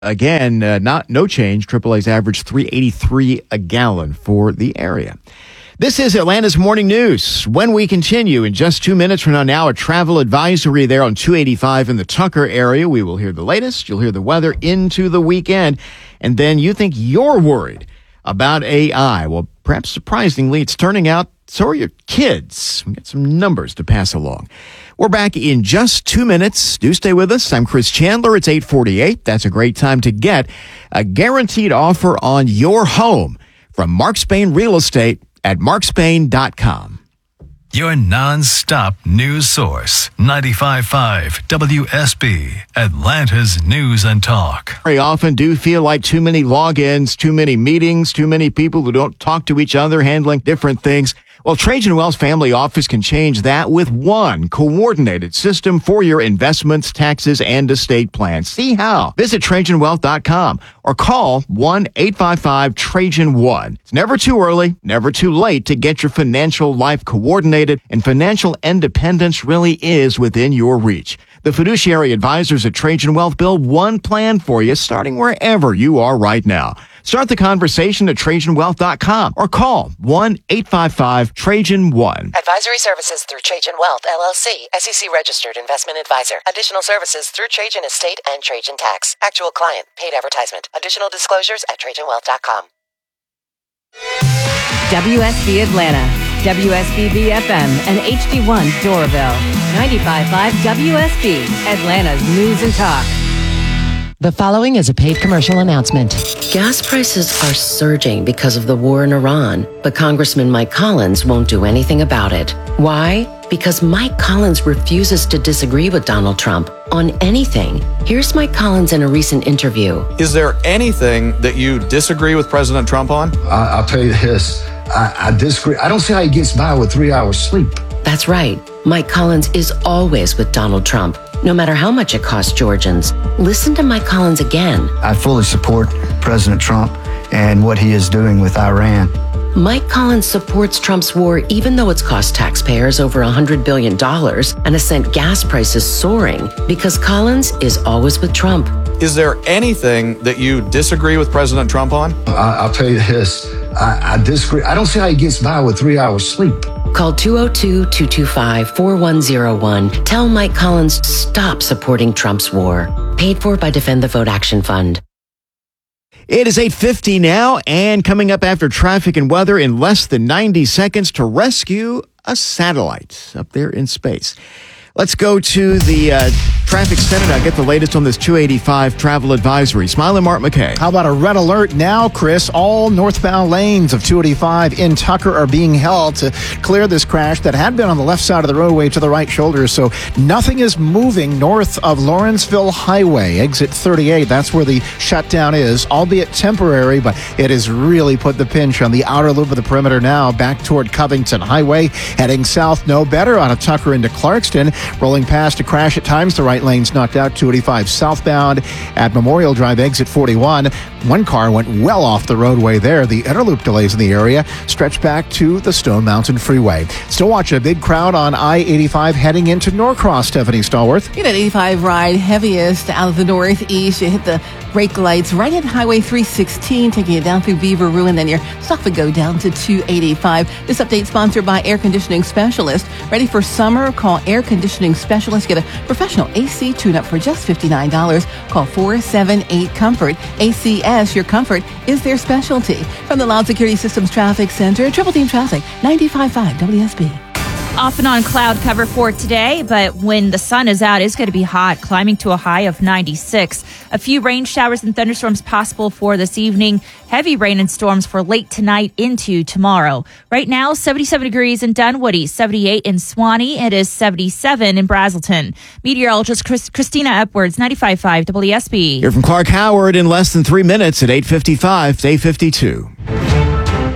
Again, no change. AAA's average $3.83 a gallon for the area. This is Atlanta's Morning News. When we continue in just 2 minutes from now, a travel advisory there on 285 in the Tucker area. We will hear the latest. You'll hear the weather into the weekend. And then you think you're worried about AI. Well, perhaps surprisingly, it's turning out so are your kids. We got some numbers to pass along. We're back in just 2 minutes. Do stay with us. I'm Chris Chandler. It's 8:48. That's a great time to get a guaranteed offer on your home from Mark Spain Real Estate at markspain.com. Your non-stop news source, 95.5 WSB, Atlanta's News and Talk. Very often do feel like too many logins, too many meetings, too many people who don't talk to each other, handling different things. Well, Trajan Wealth Family Office can change that with one coordinated system for your investments, taxes, and estate plans. See how. Visit TrajanWealth.com or call 1-855-TRAJAN-1. It's never too early, never too late to get your financial life coordinated, and financial independence really is within your reach. The fiduciary advisors at Trajan Wealth build one plan for you, starting wherever you are right now. Start the conversation at TrajanWealth.com or call 1-855-TRAJAN-1. Advisory services through Trajan Wealth, LLC, SEC registered investment advisor. Additional services through Trajan Estate and Trajan Tax. Actual client, paid advertisement. Additional disclosures at TrajanWealth.com. WSB Atlanta, WSBB FM, and HD1 Doraville. 95.5 WSB, Atlanta's News and Talk. The following is a paid commercial announcement. Gas prices are surging because of the war in Iran, but Congressman Mike Collins won't do anything about it. Why? Because Mike Collins refuses to disagree with Donald Trump on anything. Here's Mike Collins in a recent interview. Is there anything that you disagree with President Trump on? I'll tell you this. I disagree. I don't see how he gets by with 3 hours sleep. That's right. Mike Collins is always with Donald Trump, no matter how much it costs Georgians. Listen to Mike Collins again. I fully support President Trump and what he is doing with Iran. Mike Collins supports Trump's war even though it's cost taxpayers over $100 billion and has sent gas prices soaring because Collins is always with Trump. Is there anything that you disagree with President Trump on? I'll tell you this. I disagree. I don't see how he gets by with 3 hours sleep. Call 202-225-4101. Tell Mike Collins to stop supporting Trump's war. Paid for by Defend the Vote Action Fund. It is 8:50 now, and coming up after traffic and weather in less than 90 seconds to rescue a satellite up there in space. Let's go to the traffic center now. Get the latest on this 285 travel advisory. Smiling Mark McKay. How about a red alert now, Chris? All northbound lanes of 285 in Tucker are being held to clear this crash that had been on the left side of the roadway to the right shoulder. So nothing is moving north of Lawrenceville Highway, exit 38. That's where the shutdown is, albeit temporary, but it has really put the pinch on the outer loop of the perimeter now, back toward Covington Highway. Heading south, no better out of Tucker into Clarkston. Rolling past a crash at times, the right lane's knocked out. 285 southbound at Memorial Drive, exit 41. One car went well off the roadway there. The inner loop delays in the area stretch back to the Stone Mountain Freeway. Still watch a big crowd on I-85 heading into Norcross. Stephanie Stallworth. You know, 85 ride heaviest out of the northeast. You hit the brake lights right at Highway 316, taking you down through Beaver Ruin, then your stop and go down to 285. This update sponsored by Air Conditioning Specialist. Ready for summer? Call Air Conditioning Specialist. Get a professional AC tune-up for just $59. Call 478-COMFORT. ACS, your comfort is their specialty. From the Loud Security Systems Traffic Center, Triple Team Traffic, 95.5 WSB. Off and on cloud cover for today, but when the sun is out, it's going to be hot, climbing to a high of 96. A few rain showers and thunderstorms possible for this evening. Heavy rain and storms for late tonight into tomorrow. Right now, 77 degrees in Dunwoody, 78 in Swanee. It is 77 in Brazelton. Meteorologist Christina Epwards, 95.5 WSB. Here from Clark Howard in less than 3 minutes at 8:55, day 52.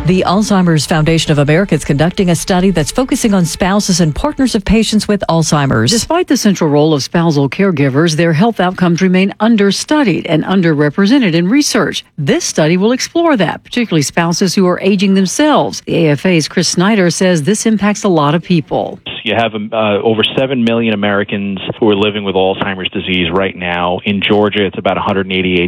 The Alzheimer's Foundation of America is conducting a study that's focusing on spouses and partners of patients with Alzheimer's. Despite the central role of spousal caregivers, their health outcomes remain understudied and underrepresented in research. This study will explore that, particularly spouses who are aging themselves. The AFA's Chris Snyder says this impacts a lot of people. You have over 7 million Americans who are living with Alzheimer's disease right now. In Georgia, it's about 188